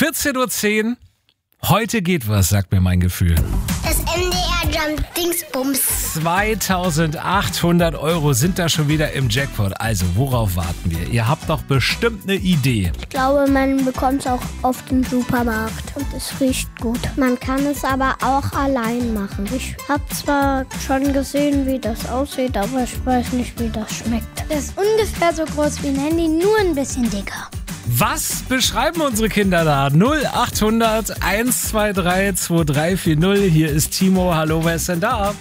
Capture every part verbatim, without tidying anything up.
vierzehn Uhr zehn. Heute geht was, sagt mir mein Gefühl. Das M D R Jump Dingsbums. zweitausendachthundert Euro sind da schon wieder im Jackpot. Also, worauf warten wir? Ihr habt doch bestimmt eine Idee. Ich glaube, man bekommt es auch oft im Supermarkt und es riecht gut. Man kann es aber auch allein machen. Ich habe zwar schon gesehen, wie das aussieht, aber ich weiß nicht, wie das schmeckt. Das ist ungefähr so groß wie ein Handy, nur ein bisschen dicker. Was beschreiben unsere Kinder da? null achthundert eins zwei drei zwei drei vier null. Hier ist Timo. Hallo, wer ist denn da?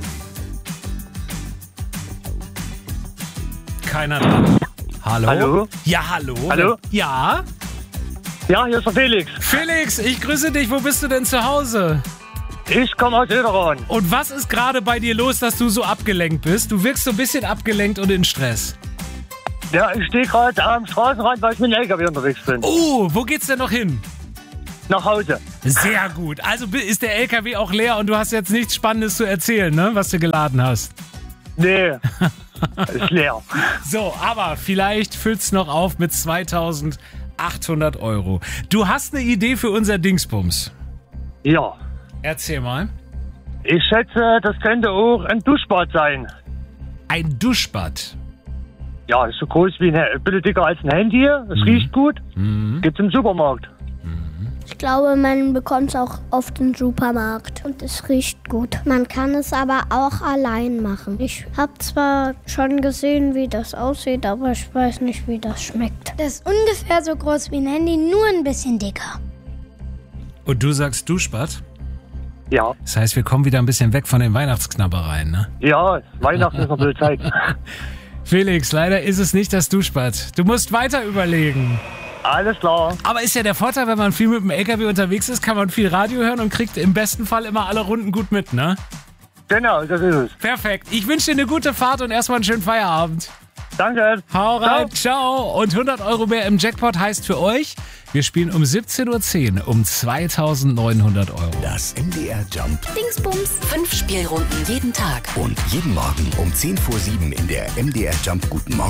Keiner dran. Hallo? Hallo? Ja, hallo. Hallo? Ja? Ja, hier ist der Felix. Felix, ich grüße dich. Wo bist du denn zu Hause? Ich komme aus Söderhorn. Und was ist gerade bei dir los, dass du so abgelenkt bist? Du wirkst so ein bisschen abgelenkt und in Stress. Ja, ich stehe gerade am Straßenrand, weil ich mit dem L K W unterwegs bin. Oh, wo geht's denn noch hin? Nach Hause. Sehr gut. Also ist der L K W auch leer und du hast jetzt nichts Spannendes zu erzählen, ne? Was du geladen hast. Nee, ist leer. So, aber vielleicht füllt's noch auf mit zweitausendachthundert Euro. Du hast eine Idee für unser Dingsbums. Ja, Erzähl mal. ich schätze, das könnte auch ein Duschbad sein. Ein Duschbad. Ja, ist so groß wie ein, ein bisschen dicker als ein Handy. Es riecht gut. Gibt's im Supermarkt. Ich glaube, man bekommt es auch oft im Supermarkt und es riecht gut. Man kann es aber auch allein machen. Ich habe zwar schon gesehen, wie das aussieht, aber ich weiß nicht, wie das schmeckt. Das ist ungefähr so groß wie ein Handy, nur ein bisschen dicker. Und du sagst Duschbad? Ja, Das heißt, wir kommen wieder ein bisschen weg von den Weihnachtsknabbereien, ne? ja, Weihnachten ist noch ein bisschen Zeit. Felix, leider ist es nicht das Duschbad. Du musst weiter überlegen. Alles klar. Aber ist ja der Vorteil, wenn man viel mit dem L K W unterwegs ist, kann man viel Radio hören und kriegt im besten Fall immer alle Runden gut mit, ne? Genau, das ist es. Perfekt. Ich wünsche dir eine gute Fahrt und erstmal einen schönen Feierabend. Danke. Hau rein, ciao. Und hundert Euro mehr im Jackpot heißt für euch, wir spielen um siebzehn Uhr zehn um zweitausendneunhundert Euro. Das M D R Jump Dingsbums. Fünf Spielrunden jeden Tag. und jeden Morgen um zehn vor sieben in der M D R Jump Guten Morgen